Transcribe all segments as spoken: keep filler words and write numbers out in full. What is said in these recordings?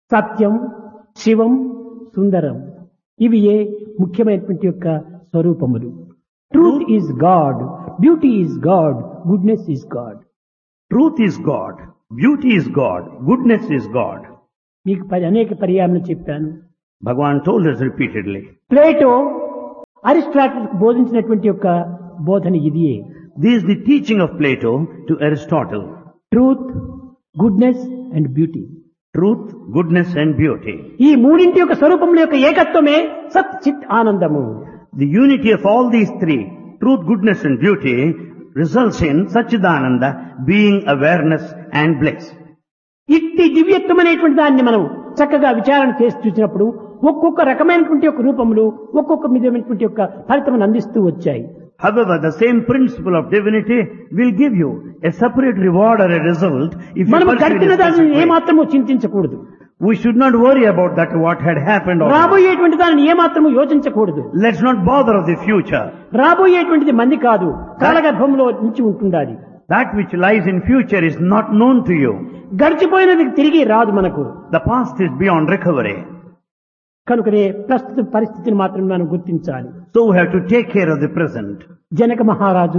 సత్యం, శివం, సుందరం ఇవి ఏ ముఖ్యమైనటువంటి యొక్క స్వరూపములు. Truth is God, beauty is God, goodness is God. Truth is God, beauty is God, goodness is God. మీకు పరి- అనేక పర్యాయం చెప్పాను. Bhagavan told us repeatedly. Plato Aristotle బోధించినటువంటి యొక్క బోధన ఇదియే. This is the teaching of Plato to Aristotle. Truth, goodness and beauty. Truth, goodness and beauty. ఈ మూడింటి యొక్క స్వరూపముల యొక్క ఏకత్వమే సత్ చిత్ ఆనందము. The unity of all these three, truth, goodness and beauty, results in Satchidananda being awareness and bliss. ఇట్టి దివ్యత్వం అనేటువంటి దాన్ని మనం చక్కగా విచారణ చేసి చూసినప్పుడు ఒక్కొక్క రకమైనటువంటి యొక్క రూపములు ఒక్కొక్క విధమైనటువంటి యొక్క ఫలితం అందిస్తూ వచ్చాయి. However, the same principle of divinity will give you a separate reward or a result if you మనం pursue it గడిపిన in a దానిని specific way. ఏమాత్రము చింతించకూడదు. We should not worry about that what had happened or రాబోయేటువంటి దానిని ఏమాత్రము యోచించకూడదు. let's not bother of the future. రాబోయేటువంటిది మంది కాదు, కాలగర్భంలో నుంచి ఉంటుండాలి. That which lies in future is not known to you. గడిచిపోయినది తిరిగి రాదు మనకు. The past is beyond recovery. కనుకనే ప్రస్తుత పరిస్థితిని మాత్రం మనం గుర్తించాలి. So we have to take care of the present. Janaka మహారాజు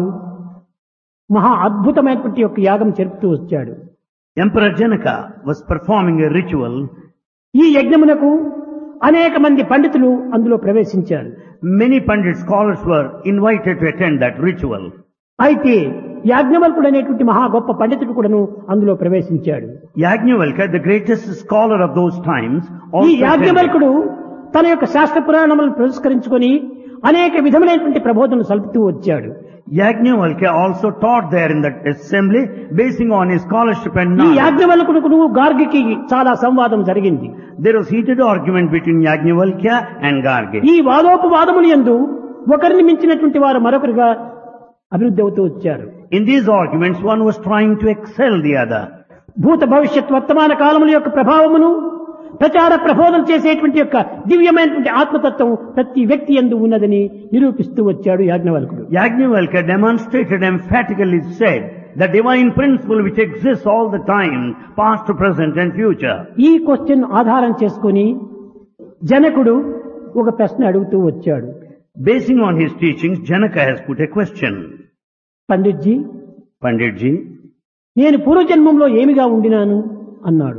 మహా అద్భుతమైనటువంటి యొక్క యాగం జరుపుతూ వచ్చాడు. Emperor Janaka was performing a ritual. ఈ యజ్ఞమునకు అనేక మంది పండితులు అందులో ప్రవేశించారు. Many Pandit scholars were invited to attend that ritual. అయితే యాజ్ఞవల్కుడు అనేటువంటి మహా గొప్ప పండితుడు కూడాను అందులో ప్రవేశించాడు. Yajnavalkya, the greatest scholar of those times, ఈ also attended. యాజ్ఞవల్కుడు తన యొక్క శాస్త్ర పురాణములను పురస్కరించుకొని అనేక విధములైనటువంటి ప్రబోధనలు సల్పుతూ వచ్చాడు. Yajnavalkya also taught there in that assembly, basing on his scholarship and ఈ knowledge. యాజ్ఞవల్కుడు గార్గికి చాలా సంవాదం జరిగింది. There was heated argument between Yajnavalkya and Gargi. ఈ వాదోపవాదములు యందు ఒకరిని మించినటువంటి వారు మరొకరుగా అభివృద్ధి అవుతూ వచ్చారు. In these arguments, one was trying to excel the other. భూత భవిష్యత్ వర్తమాన కాలముల యొక్క ప్రభావమును ప్రచార ప్రబోధన చేసేటువంటి యొక్క దివ్యమైనటువంటి ఆత్మతత్వం ప్రతి వ్యక్తి యందు ఉన్నదని నిరూపిస్తూ వచ్చాడు యాజ్ఞవల్కుడు. Yajnavalkya demonstrated emphatically said the divine principle which exists all the time, past, present and future. ఈ క్వశ్చన్ ఆధారం చేసుకొని జనకుడు ఒక ప్రశ్న అడుగుతూ వచ్చాడు. Basing on his teachings, Janaka has put a question. Panditji, Panditji, నేను పూర్వజన్మంలో ఏమిగా ఉండినాను అన్నాడు.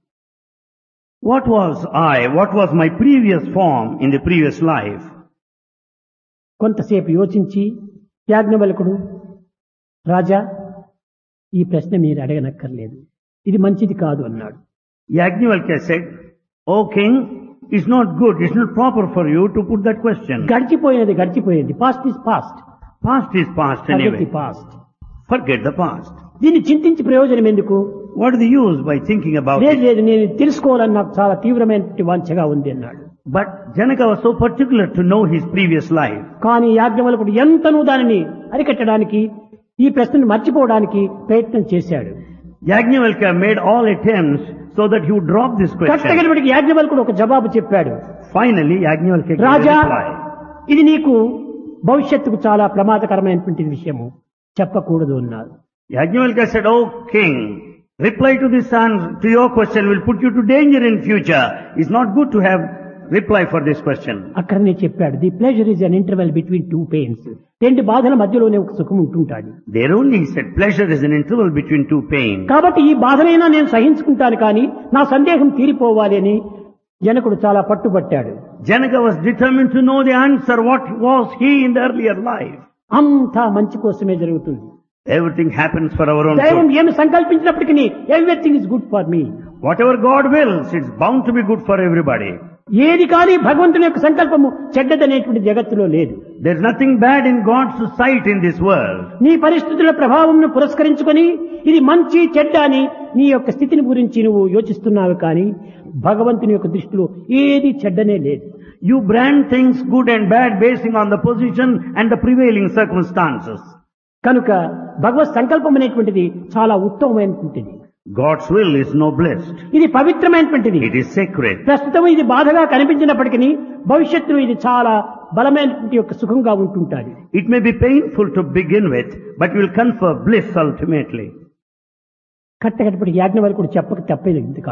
what was I, what was my previous form in the previous life? కొంతసేపు యోచించి యాజ్ఞవల్కుడు, రాజా ఈ ప్రశ్న మీరు అడగనక్కర్లేదు, ఇది మంచిది కాదు అన్నాడు. Yajnavalkya said, O king, it's not good, it's not proper for you to put that question. గడిచిపోయినది గడిచిపోయింది, past is past, Past is past anyway. Past. Forget the past. దీన్ని చింతించి ప్రయోజనం ఎందుకు? What is the use by thinking about లేదు it? లేదు నేను తెలుసుకోవాలని నాకు చాలా తీవ్రమైనటువంటి వాంఛగా ఉంది అన్నాడు. But Janaka was so particular to know his previous life. కానీ యాజ్ఞవల్కుడు ఎంతనూ దానిని అరికట్టడానికి, ఈ ప్రశ్నను మర్చిపోవడానికి ప్రయత్నం చేశాడు. Yajnavalkya made all attempts so that he would drop this question. కట్టగడబడికి యాజ్ఞవల్కుడు ఒక జవాబు చెప్పాడు. Finally, Yajnavalkya gave a Raja, reply. ఇది నీకు భవిష్యత్తుకు చాలా ప్రమాదకరమైనటువంటి విషయము, చెప్పకూడదు అన్నారు. Yajnavalkya said, O king, reply to this answer, to your question will put you to danger in future. It's not good to have reply for this question. అక్కడనే చెప్పాడు, the pleasure is an interval between two pains. రెండు బాధల మధ్యలోనే ఒక సుఖం ఉంటుంటాడు. There only he said pleasure is an interval between two pains. కాబట్టి ఈ బాధనైనా నేను సహించుకుంటాను, కానీ నా సందేహం తీరిపోవాలి అని జనకుడు చాలా పట్టుబట్టాడు. Janaka was determined to know the answer. What was he in the earlier life? అంతా మంచి కోసమే జరుగుతుంది. Everything happens for our own దైవం good. ఏమి సంకల్పించినప్పటికీ everything is good for me. Whatever God wills, it's bound to be good for everybody. ఏది కానీ భగవంతుని యొక్క సంకల్పము చెడ్డదనేటువంటి జగత్తులో లేదు. There's nothing bad in God's sight in this world. నీ పరిస్థితుల ప్రభావంను పురస్కరించుకొని ఇది మంచి చెడ్డ అని నీ యొక్క స్థితిని గురించి నువ్వు యోచిస్తున్నావు, కానీ భగవంతుని యొక్క దృష్టిలో ఏది చెడ్డనే లేదు. You brand things good and bad basing on the position and the prevailing circumstances. కనుక భగవత్ సంకల్పం అనేటువంటిది చాలా ఉత్తమమైనటువంటిది. God's will is noblest. ఇది పవిత్రమైనటువంటిది. It is sacred. ప్రస్తుతం ఇది బాధగా కనిపించినప్పటికీ భవిష్యత్తులో ఇది చాలా బలమైనటువంటి యొక్క సుఖంగా ఉంటుంటాది. It may be painful to begin with, but will confer bliss ultimately. కట్టకట్టపటి యాజ్ఞవల్కుడు చెప్పక తప్పేది కాదు.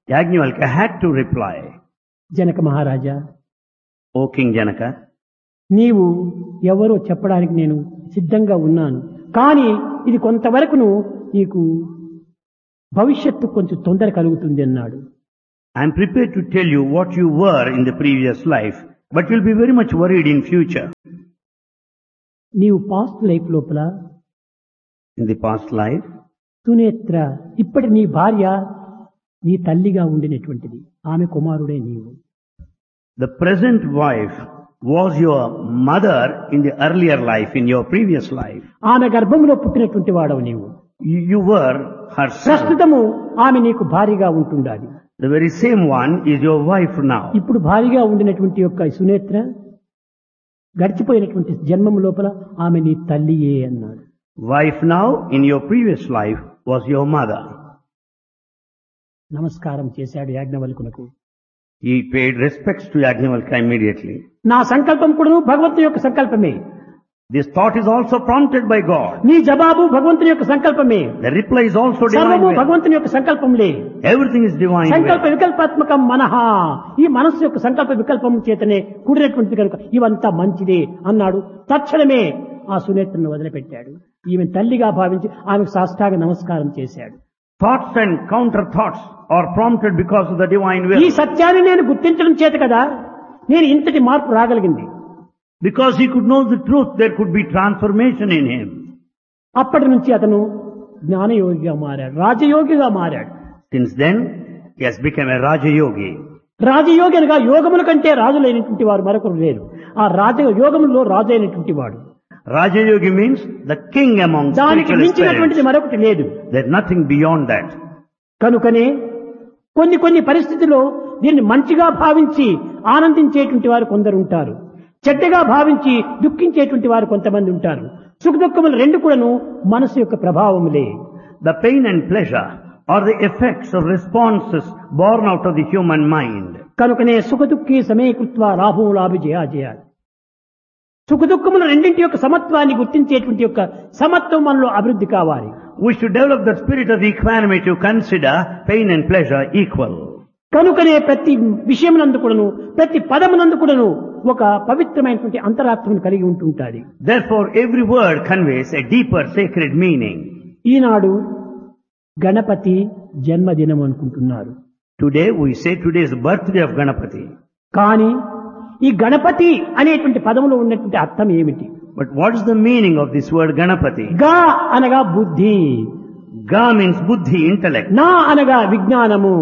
Yajnavalkya had to reply, Janaka Maharaja, O King Janaka, నీవు ఎవరో చెప్పడానికి నేను సిద్ధంగా ఉన్నాను. కానీ ఇది కొంతవరకును నీకు భవిష్యత్తు కొంచెం తొందర కలుగుతుంది అన్నాడు. I am prepared to tell you what you were in the previous life, but you'll be very much worried in future. నీవు పాస్ట్ లైఫ్ లోపల In the past life, Sunetra ఇప్పటి నీ భార్య నీ తల్లిగా ఉండినటువంటిది, ఆమె కుమారుడే నీవు. the present wife was your mother in the earlier life, in your previous life. ఆమె గర్భంలో పుట్టినటువంటి వాడవు నీవు. You, you were her son. ప్రస్తుతము ఆమె నీకు భార్యగా ఉంటుండాలి. The very same one is your wife now. ఇప్పుడు భార్యగా ఉండినటువంటి యొక్క సునేత్ర గడిచిపోయినటువంటి జన్మం లోపల ఆమె నీ తల్లియే అన్నాడు. Wife now in your previous life was your mother. నమస్కారం చేశాడు యాజ్ఞవల్కునకు. He paid respects to Yajnavalkya immediately. నా సంకల్పం కూడా భగవంతుని యొక్క సంకల్పమే. This thought is also prompted by God. నీ జవాబు భగవంతుని యొక్క సంకల్పమే. The reply is also divine సర్వము will. భగవంతుని యొక్క సంకల్పంలే. Everything is divine సంకల్ప will. వికల్పాత్మకం మనహ, ఈ మనస్సు యొక్క సంకల్ప వికల్పం చేతనే కూడినటువంటిది కనుక ఇవంతా మంచిదే అన్నాడు. తక్షణమే ఆ సునేత్రను వదిలిపెట్టాడు. ఈమె తల్లిగా భావించి ఆమెకు సాష్టాంగ నమస్కారం చేశాడు. Thoughts and counter thoughts are prompted because of the divine ఈ will. సత్యాన్ని నేను గుర్తించడం చేత కదా నేను ఇంతటి మార్పు రాగలిగింది. Because he could know the truth, there could be transformation in him. అప్పటి నుంచి అతను జ్ఞానయోగిగా మారాడు, రాజయోగిగా మారాడు. Since then, he has become a Raja Yogi. రాజయోగి అనగా యోగముల కంటే రాజులైనటువంటి వారు మరొకరు లేరు. ఆ రాజ యోగములో రాజు అయినటువంటి వాడు. Raja Yogi means the king among దానికి spiritual మించినటువంటిది spirits. మరొకటి లేదు. There's nothing beyond that. కనుకనే కొన్ని కొన్ని పరిస్థితుల్లో దీన్ని మంచిగా భావించి ఆనందించేటువంటి వారు కొందరు ఉంటారు, చెడ్డగా భావించి దుఃఖించేటువంటి వారు కొంతమంది ఉంటారు. సుఖ దుఃఖములు రెండు కూడాను మనసు యొక్క ప్రభావములే. The pain and pleasure are the effects of responses born out of the human mind. కనుకనే సుఖ దుఃఖీ సమీకృత్వ లాభం లాభి జయాజయాలు. సుఖ దుఃఖముల రెండింటి యొక్క సమత్వాన్ని గుర్తించేటువంటి యొక్క సమత్వం మనలో అభివృద్ధి కావాలి. We should develop the spirit of equanimity to consider pain and pleasure equal. కనుకనే ప్రతి విషయమునందు కూడాను ప్రతి పదమునందు కూడాను ఒక పవిత్రమైనటువంటి అంతరాత్మను కలిగి ఉంటుంటాది. Therefore, every word conveys a deeper sacred meaning. ఈనాడు గణపతి జన్మదినం అనుకుంటున్నారు. Today, we say today is the birthday of Ganapati. కానీ ఈ గణపతి అనేటువంటి పదములో ఉన్నటువంటి అర్థం ఏమిటి? But what is the meaning of this word Ganapati? గా అనగా బుద్ధి, Ga means buddhi, intellect. నా అనగా విజ్ఞానము,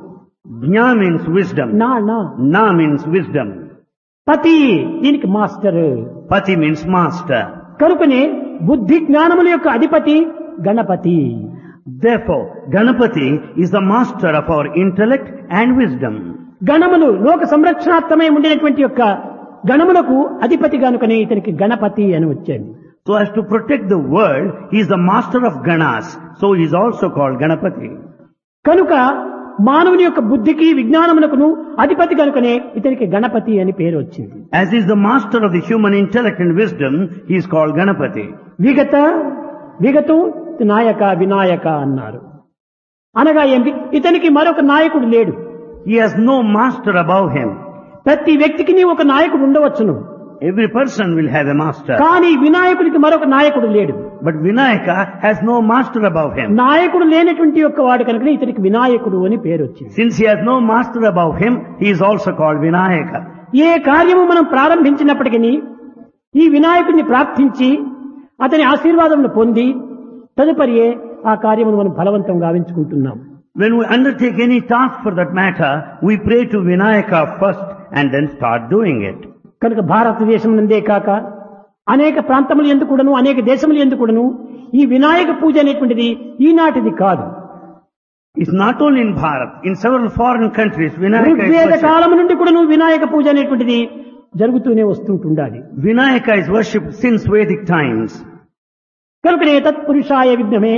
Jna means wisdom. నా నా Na means wisdom. పతి దీనికి మాస్టర్. Pati means master. కనుకనే బుద్ధి జ్ఞానముల యొక్క అధిపతి Ganapati. Therefore, Ganapati is the master of our intellect and wisdom. గణములు లోక సంరక్షణార్థమై ఉండినటువంటి యొక్క గణములకు అధిపతి కనుకనే ఇతనికి గణపతి అని వచ్చాడు. So as to protect the world, he is the master of Ganas. So he is also called Ganapati. కనుక మానవుని యొక్క బుద్ధికి విజ్ఞానమునకును అధిపతి కనుకనే ఇతనికి గణపతి అని పేరు వచ్చింది. As he is the master of the human intellect and wisdom, he is called Ganapati. విగత విగతం నాయక వినాయక అన్నారు. అనగా ఏంటి? ఇతనికి మరొక నాయకుడు లేడు. He has no master above him. ప్రతి వ్యక్తికి ఒక నాయకుడు ఉండవచ్చును, Every person will have a master. కానీ వినాయకుడికి మరొక నాయకుడు లేడు. But Vinayaka has no master above him. నాయకుడు లేనటువంటి యొక్క వాడు కనుక ఇతనికి వినాయకుడు అని పేరు వచ్చింది. Since he has no master above him, he is also called Vinayaka. ఏ కార్యము మనం ప్రారంభించినప్పటికీ ఈ వినాయకుడిని ప్రార్థించి అతని ఆశీర్వాదమును పొంది తదుపరియే ఆ కార్యమును మనం ఫలవంతం గావించుకుంటున్నాం. When we undertake any task for that matter, we pray to Vinayaka first and then start doing it. కనుక భారతదేశం నందే కాక అనేక ప్రాంతములు ఎందుకు కూడాను అనేక దేశములు ఎందుకు కూడాను ఈ వినాయక పూజ అనేటువంటిది ఈనాటిది కాదు. It's not only in Bharat, in several foreign countries, Vinayaka is Rigveda worshipped. కాలం నుండి కూడాను వినాయక పూజ అనేటువంటిది జరుగుతూనే వస్తుంటుండాలి. Vinayaka is worshipped since Vedic times. కనుకనే తత్పురుషాయ విఘ్నమే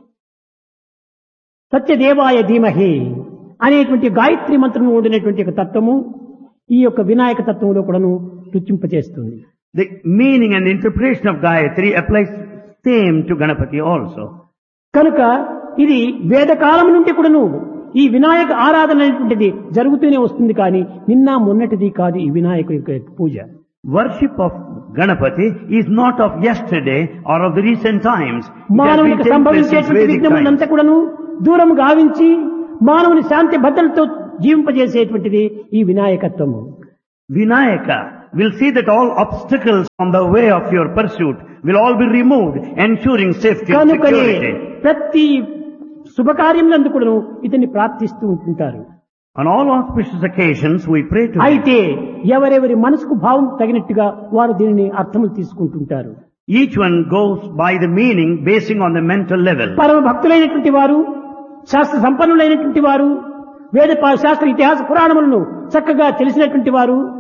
సత్యదేవాయ ధీమహి అనేటువంటి గాయత్రి మంత్రము ఉండినటువంటి ఒక తత్వము ఈ యొక్క వినాయక తత్వంలో కూడాను రుచింపచేస్తుంది. The meaning and interpretation of Gayatri applies same to Ganapati also. కనుక ఇది వేదకాలం నుండి కూడాను ఈ వినాయక ఆరాధన అనేటువంటిది జరుగుతూనే వస్తుంది కానీ నిన్న మొన్నటిది కాదు ఈ వినాయకుడి యొక్క పూజ. Worship of Ganapati is not of yesterday or of the recent times. It has been మానవునికి taking place since సంభవించేటువంటి Vedic విఘ్నములంతా times. కూడాను దూరం గావించి మానవుని శాంతి భద్రతతో జీవింపజేసేటువంటిది ఈ వినాయకత్వము. Vinayaka will see that all obstacles on the way of your pursuit will all be removed, ensuring safety and కనుకనే security. ప్రతి శుభకార్యములందు కూడాను ఇతన్ని ప్రార్థిస్తూ ఉంటుంటారు. On all auspicious occasions we pray to him. అయితే ఎవరెవరి మనసుకు భావం తగినట్టుగా వారు దీనిని అర్థములు తీసుకుంటుంటారు. Each one goes by the meaning basing on the mental level. పరమ భక్తులైనటువంటి వారు, శాస్త్ర సంపన్నులైనటువంటి వారు, వేద పా- శాస్త్ర ఇతిహాస పురాణములను చక్కగా తెలిసినటువంటి వారు